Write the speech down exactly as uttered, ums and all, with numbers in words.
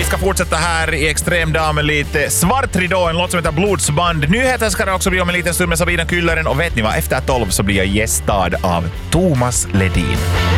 Vi ska fortsätta här i Extrem Dam med lite Svart ridå, en låt som heter Blodsband. Nyheter ska det också bli om en liten stund med Sabina Kyllören. Och vet ni vad? Efter tolv så blir jag gästad av Thomas Ledin.